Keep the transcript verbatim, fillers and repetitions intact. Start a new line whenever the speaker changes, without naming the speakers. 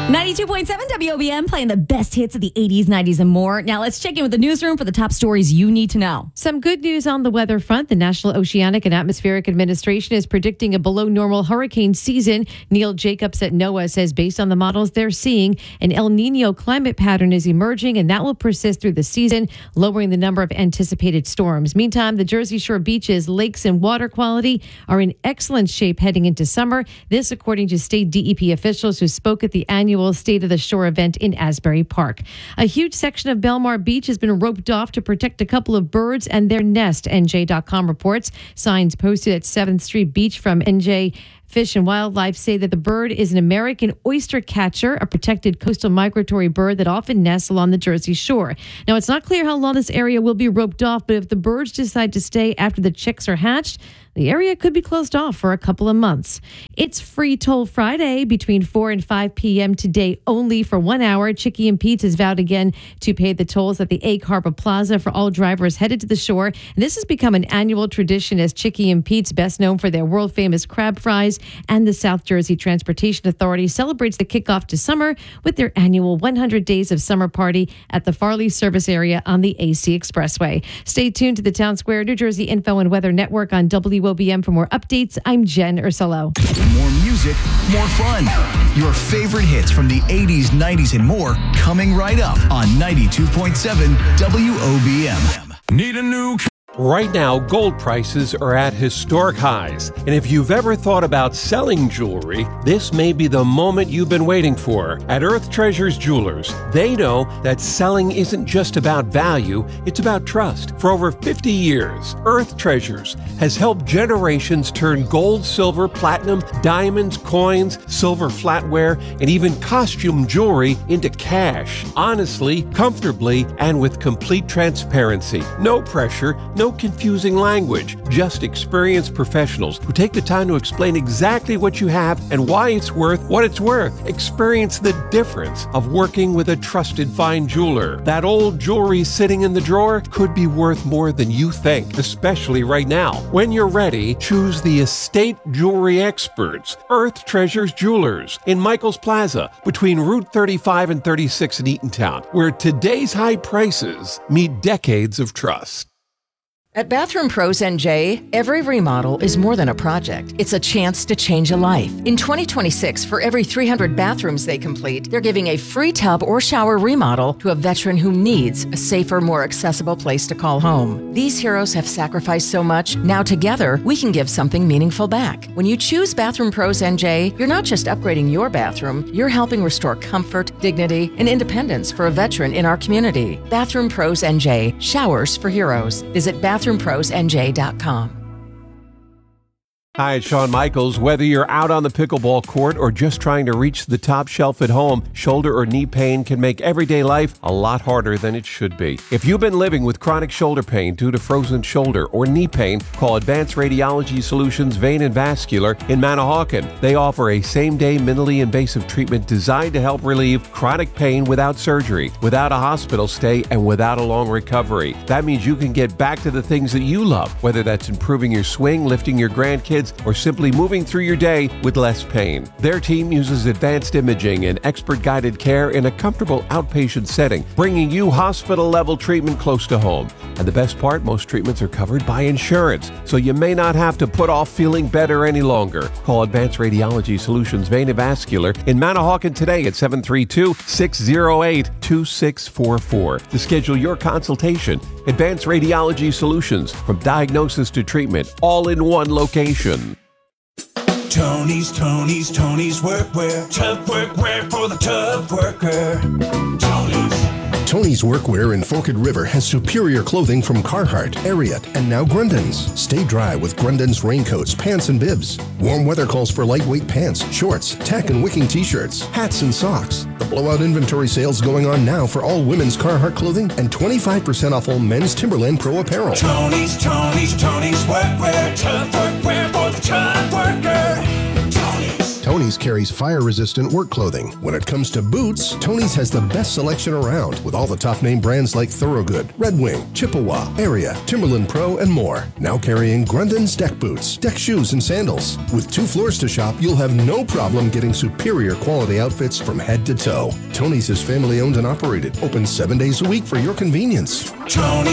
ninety-two point seven W O B M playing the best hits of the eighties, nineties, and more. Now let's check in with the newsroom for the top stories you need to know.
Some good news on the weather front. The National Oceanic and Atmospheric Administration is predicting a below normal hurricane season. Neil Jacobs at NOAA says based on the models they're seeing, an El Nino climate pattern is emerging and that will persist through the season, lowering the number of anticipated storms. Meantime, the Jersey Shore beaches, lakes, and water quality are in excellent shape heading into summer. This according to state D E P officials who spoke at the annual State of the Shore event in Asbury Park. A huge section of Belmar Beach has been roped off to protect a couple of birds and their nest, N J dot com reports. Signs posted at seventh Street Beach from N J Fish and Wildlife say that the bird is an American oyster catcher, a protected coastal migratory bird that often nests along the Jersey Shore. Now, it's not clear how long this area will be roped off, but if the birds decide to stay after the chicks are hatched, the area could be closed off for a couple of months. It's Free Toll Friday between four and five p.m. today only for one hour. Chicky and Pete's has vowed again to pay the tolls at the Egg Harbor Plaza for all drivers headed to the shore. And this has become an annual tradition as Chicky and Pete's, best known for their world-famous crab fries, and the South Jersey Transportation Authority celebrates the kickoff to summer with their annual one hundred Days of Summer Party at the Farley Service Area on the A C Expressway. Stay tuned to the Town Square New Jersey Info and Weather Network on W O B M for more updates. I'm Jen Ursulo.
More music, more fun. Your favorite hits from the eighties, nineties, and more coming right up on ninety-two point seven W O B M.
Need a new... Right now, gold prices are at historic highs. And if you've ever thought about selling jewelry, this may be the moment you've been waiting for. At Earth Treasures Jewelers, they know that selling isn't just about value, it's about trust. For over fifty years, Earth Treasures has helped generations turn gold, silver, platinum, diamonds, coins, silver flatware, and even costume jewelry into cash. Honestly, comfortably, and with complete transparency. No pressure, no confusing language, just experienced professionals who take the time to explain exactly what you have and why it's worth what it's worth. Experience the difference of working with a trusted fine jeweler. That old jewelry sitting in the drawer could be worth more than you think, especially right now. When you're ready, choose the estate jewelry experts, Earth Treasures Jewelers, in Michaels Plaza between Route thirty-five and thirty-six in Eatontown, where today's high prices meet decades of trust.
At Bathroom Pros N J, every remodel is more than a project. It's a chance to change a life. In twenty twenty-six, for every three hundred bathrooms they complete, they're giving a free tub or shower remodel to a veteran who needs a safer, more accessible place to call home. These heroes have sacrificed so much. Now together, we can give something meaningful back. When you choose Bathroom Pros N J, you're not just upgrading your bathroom, you're helping restore comfort, dignity, and independence for a veteran in our community. Bathroom Pros N J, showers for heroes. Visit bathroom pros N J dot com.
Hi, it's Shawn Michaels. Whether you're out on the pickleball court or just trying to reach the top shelf at home, shoulder or knee pain can make everyday life a lot harder than it should be. If you've been living with chronic shoulder pain due to frozen shoulder or knee pain, call Advanced Radiology Solutions Vein and Vascular in Manahawkin. They offer a same-day minimally invasive treatment designed to help relieve chronic pain without surgery, without a hospital stay, and without a long recovery. That means you can get back to the things that you love, whether that's improving your swing, lifting your grandkids, or simply moving through your day with less pain. Their team uses advanced imaging and expert-guided care in a comfortable outpatient setting, bringing you hospital-level treatment close to home. And the best part, most treatments are covered by insurance, so you may not have to put off feeling better any longer. Call Advanced Radiology Solutions Vein and Vascular in Manahawkin today at seven three two, six zero eight, two six four four to schedule your consultation. Advanced Radiology Solutions, from diagnosis to treatment, all in one location.
Tony's, Tony's, Tony's Workwear. Tub workwear for the tub worker. Tony's.
Tony's Workwear in Forked River has superior clothing from Carhartt, Ariat, and now Grundens. Stay dry with Grundens raincoats, pants, and bibs. Warm weather calls for lightweight pants, shorts, tack and wicking t-shirts, hats, and socks. The blowout inventory sales going on now for all women's Carhartt clothing and twenty-five percent off all men's Timberland Pro apparel.
Tony's, Tony's, Tony's Workwear. Tub workwear for the tub worker. Tony's.
Tony's carries fire-resistant work clothing. When it comes to boots, Tony's has the best selection around with all the top-name brands like Thorogood, Red Wing, Chippewa, Area, Timberland Pro, and more. Now carrying Grundon's deck boots, deck shoes, and sandals. With two floors to shop, you'll have no problem getting superior quality outfits from head to toe. Tony's is family-owned and operated, open seven days a week for your convenience.
Tony.